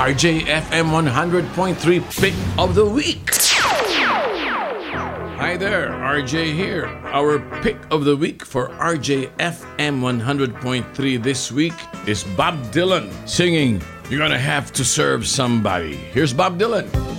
RJFM 100.3 Pick of the Week. Hi there, RJ here. Our pick of the week for RJFM 100.3 this week is Bob Dylan singing You're Gonna Have to Serve Somebody. Here's Bob Dylan.